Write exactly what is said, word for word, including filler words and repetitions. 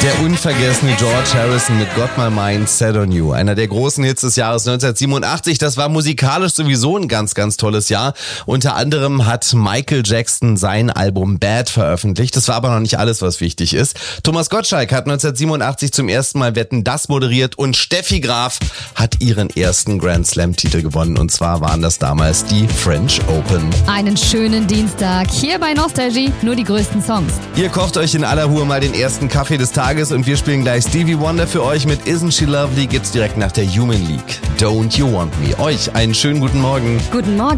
Der unvergessene George Harrison mit Got My Mind Set on You. Einer der großen Hits des Jahres neunzehnhundertsiebenundachtzig. Das war musikalisch sowieso ein ganz, ganz tolles Jahr. Unter anderem hat Michael Jackson sein Album Bad veröffentlicht. Das war aber noch nicht alles, was wichtig ist. Thomas Gottschalk hat neunzehnhundertsiebenundachtzig zum ersten Mal Wetten, das moderiert und Steffi Graf hat ihren ersten Grand Slam Titel gewonnen. Und zwar waren das damals die French Open. Einen schönen Dienstag hier bei Nostalgie. Nur die größten Songs. Ihr kocht euch in aller Ruhe mal den ersten Kaffee des Tages und wir spielen gleich Stevie Wonder für euch mit Isn't She Lovely. Gibt's direkt nach der Human League. Don't You Want Me. Euch einen schönen guten Morgen. Guten Morgen.